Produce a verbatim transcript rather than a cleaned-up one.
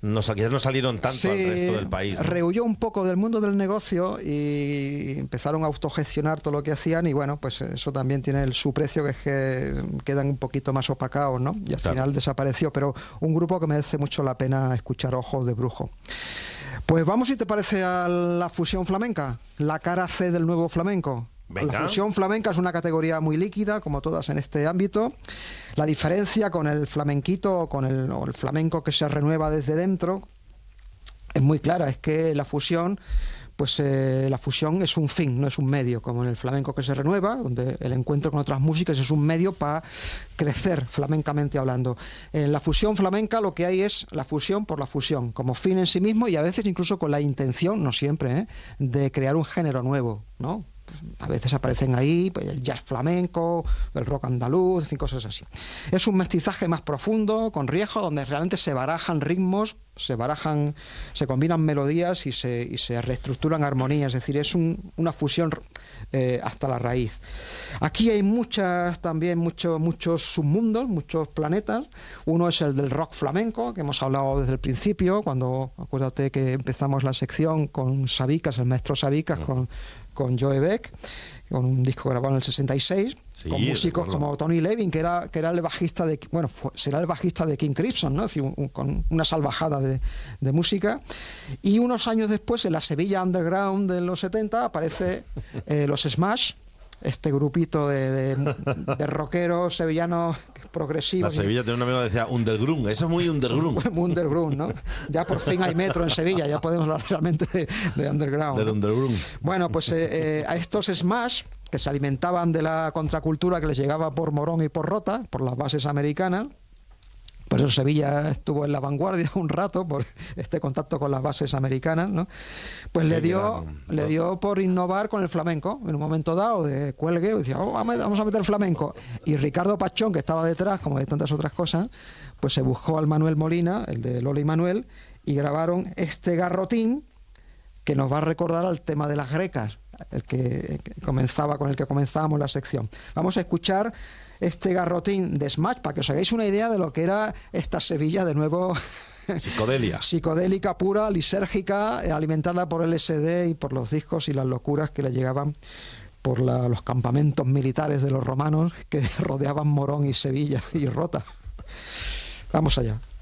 no, quizás no salieron tanto sí, al resto del país, ¿no? Rehuyó un poco del mundo del negocio y empezaron a autogestionar todo lo que hacían, y bueno, pues eso también tiene el, su precio, que es que quedan un poquito más opacados, ¿no? Y al Claro. final desapareció, pero un grupo que merece mucho la pena escuchar, Ojos de Brujo. Pues vamos, si te parece, a la fusión flamenca, la cara C del nuevo flamenco. Venga. La fusión flamenca es una categoría muy líquida, como todas en este ámbito. La diferencia con el flamenquito o con el, o el flamenco que se renueva desde dentro es muy clara, es que la fusión, pues eh, la fusión es un fin, no es un medio, como en el flamenco que se renueva, donde el encuentro con otras músicas es un medio para crecer flamencamente hablando. En la fusión flamenca lo que hay es la fusión por la fusión, como fin en sí mismo, y a veces incluso con la intención, no siempre, ¿eh?, de crear un género nuevo, ¿no? A veces aparecen ahí pues, el jazz flamenco, el rock andaluz, en fin, cosas así. Es un mestizaje más profundo, con riesgo, donde realmente se barajan ritmos, se barajan, se combinan melodías y se, y se reestructuran armonías. Es decir, es un, una fusión eh, hasta la raíz. Aquí hay muchas, también muchos, muchos submundos, muchos planetas. Uno es el del rock flamenco, que hemos hablado desde el principio, cuando, acuérdate que empezamos la sección con Sabicas, el maestro Sabicas, con con Joe Beck, con un disco grabado en el sesenta y seis, sí, con músicos como Tony Levin, que era, que era el bajista de, bueno, fue, será el bajista de King Crimson, ¿no? Es decir, un, con una salvajada de, de música. Y unos años después, en la Sevilla Underground de los setenta, aparece eh, los Smash, este grupito de, de, de rockeros sevillanos progresivos. La Sevilla tiene un amigo que decía underground, eso es muy underground. Muy underground, ¿no? Ya por fin hay metro en Sevilla, ya podemos hablar realmente de, de underground. Del ¿no? underground. Bueno, pues eh, eh, a estos Smash, que se alimentaban de la contracultura que les llegaba por Morón y por Rota, por las bases americanas. Por eso Sevilla estuvo en la vanguardia un rato, por este contacto con las bases americanas, ¿no? Pues sí, le dio le dio por innovar con el flamenco, en un momento dado, de cuelgue, decía, oh, vamos a meter flamenco. Y Ricardo Pachón, que estaba detrás, como de tantas otras cosas, pues se buscó al Manuel Molina, el de Lola y Manuel, y grabaron este garrotín que nos va a recordar al tema de las grecas, el que comenzaba, con el que comenzábamos la sección. Vamos a escuchar este garrotín de Smash, para que os hagáis una idea de lo que era esta Sevilla, de nuevo, psicodelia, psicodélica pura, lisérgica, alimentada por el L S D y por los discos y las locuras que le llegaban por la, los campamentos militares de los romanos que rodeaban Morón y Sevilla y Rota. Vamos allá.